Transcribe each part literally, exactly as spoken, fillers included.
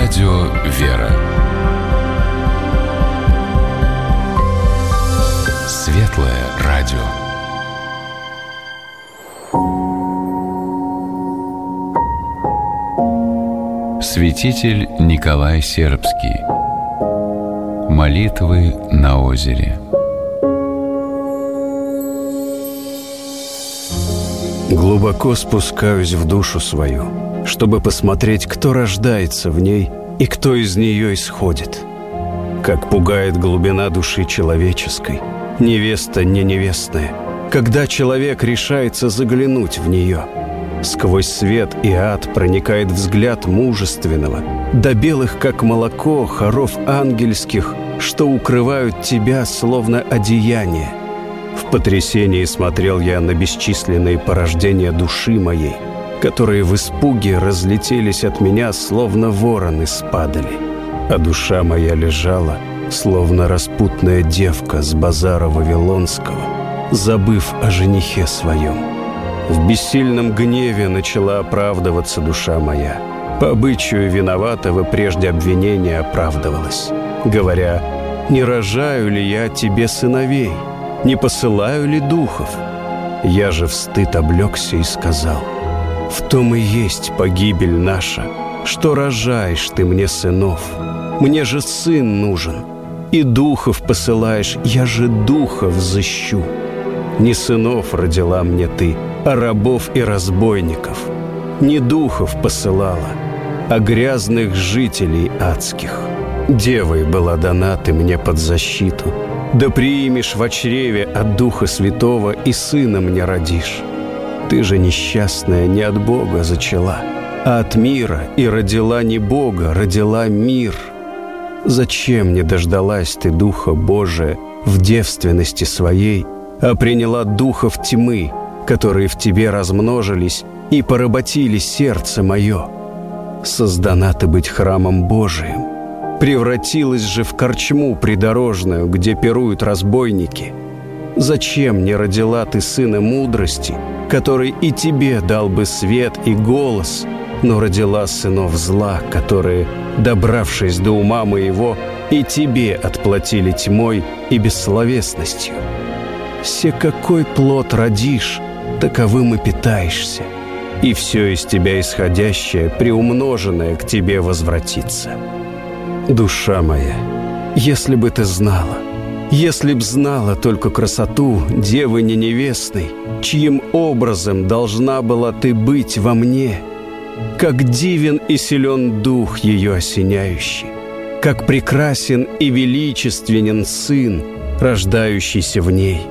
Радио «Вера». Светлое радио. Святитель Николай Сербский. Молитвы на озере. Глубоко спускаюсь в душу свою, чтобы посмотреть, кто рождается в ней и кто из нее исходит. Как пугает глубина души человеческой, невеста не невестная, когда человек решается заглянуть в нее. Сквозь свет и ад проникает взгляд мужественного, до белых, как молоко, хоров ангельских, что укрывают тебя, словно одеяние. В потрясении смотрел я на бесчисленные порождения души моей, которые в испуге разлетелись от меня, словно вороны спадали. А душа моя лежала, словно распутная девка с базара Вавилонского, забыв о женихе своем. В бессильном гневе начала оправдываться душа моя. По обычаю виноватого прежде обвинения оправдывалась, говоря: «Не рожаю ли я тебе сыновей? Не посылаю ли духов?» Я же в стыд облегся и сказал: «В том и есть погибель наша, что рожаешь ты мне сынов. Мне же сын нужен, и духов посылаешь, я же духов взыщу. Не сынов родила мне ты, а рабов и разбойников. Не духов посылала, а грязных жителей адских. Девой была дана ты мне под защиту, да приимешь во чреве от Духа Святого и сына мне родишь. Ты же несчастная не от Бога зачала, а от мира, и родила не Бога, родила мир. Зачем не дождалась ты Духа Божия в девственности своей, а приняла духов тьмы, которые в тебе размножились и поработили сердце мое? Создана ты быть храмом Божиим, превратилась же в корчму придорожную, где пируют разбойники. Зачем не родила ты сына мудрости, который и тебе дал бы свет и голос, но родила сынов зла, которые, добравшись до ума моего, и тебе отплатили тьмой и бессловесностью? Се какой плод родишь, таковым и питаешься, и все из тебя исходящее, приумноженное, к тебе возвратится. Душа моя, если бы ты знала, если б знала только красоту девы не невестной, чьим образом должна была ты быть во мне, как дивен и силен дух ее осеняющий, как прекрасен и величественен сын, рождающийся в ней.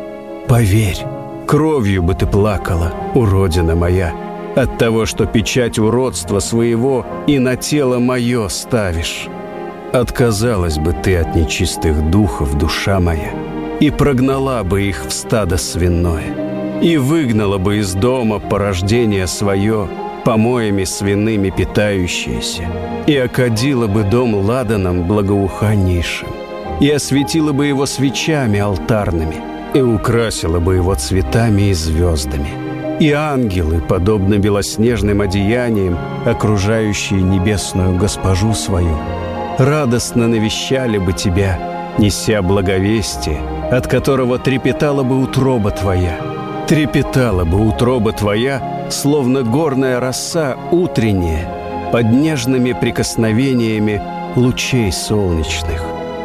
Поверь, кровью бы ты плакала, уродина моя, от того, что печать уродства своего и на тело мое ставишь. Отказалась бы ты от нечистых духов, душа моя, и прогнала бы их в стадо свиное, и выгнала бы из дома порождение свое, помоями свиными питающееся, и окадила бы дом ладаном благоуханнейшим, и осветила бы его свечами алтарными, и украсила бы его цветами и звездами. И ангелы, подобно белоснежным одеяниям, окружающие небесную госпожу свою, радостно навещали бы тебя, неся благовестие, от которого трепетала бы утроба твоя. Трепетала бы утроба твоя, словно горная роса утренняя, под нежными прикосновениями лучей солнечных.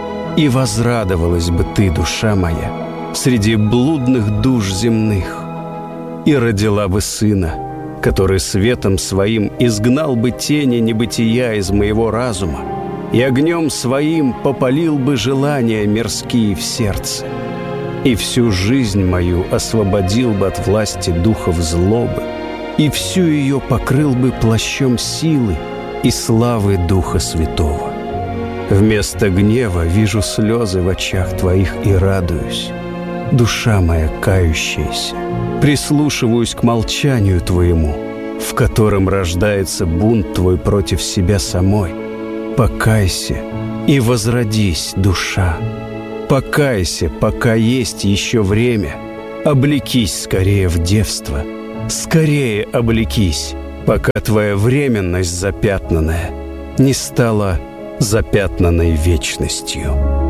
И возрадовалась бы ты, душа моя, среди блудных душ земных, и родила бы сына, который светом своим изгнал бы тени небытия из моего разума, и огнем своим попалил бы желания мирские в сердце, и всю жизнь мою освободил бы от власти духов злобы, и всю ее покрыл бы плащом силы и славы Духа Святого. Вместо гнева вижу слезы в очах твоих и радуюсь. Душа моя кающаяся, прислушиваюсь к молчанию твоему, в котором рождается бунт твой против себя самой. Покайся и возродись, душа. Покайся, пока есть еще время. Облекись скорее в девство. Скорее облекись, пока твоя временность запятнанная. не стала запятнанной вечностью.